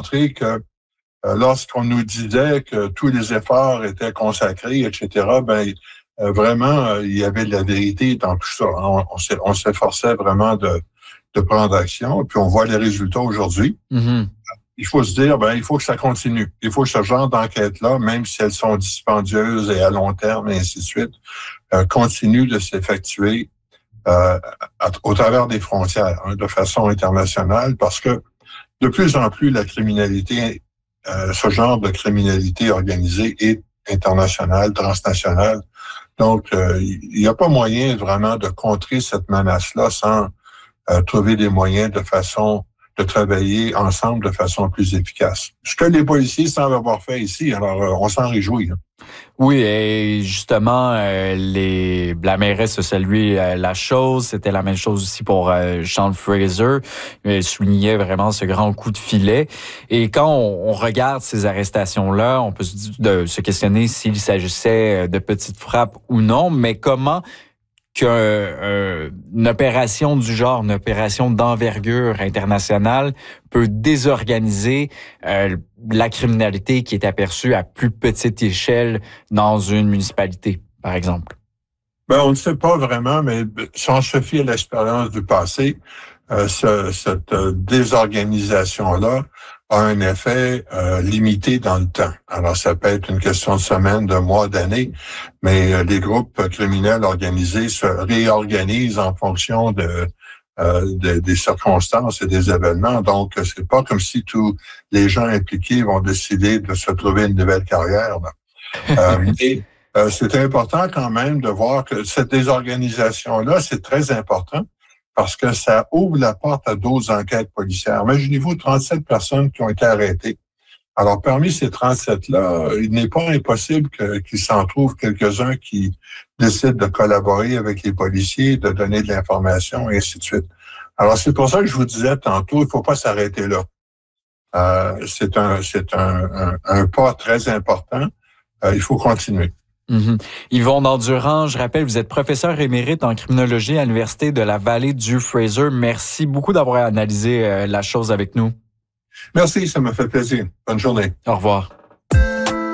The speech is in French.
démontré que lorsqu'on nous disait que tous les efforts étaient consacrés, etc., vraiment, il y avait de la vérité dans tout ça. On s'efforçait vraiment de prendre action, puis on voit les résultats aujourd'hui. Mm-hmm. Il faut se dire, il faut que ça continue. Il faut que ce genre d'enquêtes-là, même si elles sont dispendieuses et à long terme, et ainsi de suite, continuent de s'effectuer au travers des frontières, de façon internationale, parce que de plus en plus, la criminalité, ce genre de criminalité organisée est internationale, transnationale. Donc, il n'y a pas moyen vraiment de contrer cette menace-là sans trouver des moyens de travailler ensemble de façon plus efficace. Ce que les policiers semblent avoir fait ici, alors on s'en réjouit. Oui, et justement, la mairesse a salué la chose. C'était la même chose aussi pour Sean Fraser. Elle soulignait vraiment ce grand coup de filet. Et quand on regarde ces arrestations-là, on peut se questionner s'il s'agissait de petites frappes ou non, mais comment qu'une opération du genre, une opération d'envergure internationale peut désorganiser la criminalité qui est aperçue à plus petite échelle dans une municipalité, par exemple? On ne sait pas vraiment, mais si on se fie à l'expérience du passé, cette désorganisation-là a un effet limité dans le temps. Alors, ça peut être une question de semaines, de mois, d'années, mais les groupes criminels organisés se réorganisent en fonction des circonstances et des événements. Donc, c'est pas comme si tous les gens impliqués vont décider de se trouver une nouvelle carrière. C'est important quand même de voir que cette désorganisation-là, c'est très important parce que ça ouvre la porte à d'autres enquêtes policières. Imaginez-vous 37 personnes qui ont été arrêtées. Alors, parmi ces 37-là, il n'est pas impossible qu'il s'en trouve quelques-uns qui décident de collaborer avec les policiers, de donner de l'information, et ainsi de suite. Alors, c'est pour ça que je vous disais tantôt, il ne faut pas s'arrêter là. C'est un pas très important. Il faut continuer. Mm-hmm. Yvon Dandurand, je rappelle, vous êtes professeur émérite en criminologie à l'Université de la Vallée du Fraser. Merci beaucoup d'avoir analysé la chose avec nous. Merci, ça m'a fait plaisir. Bonne journée. Au revoir.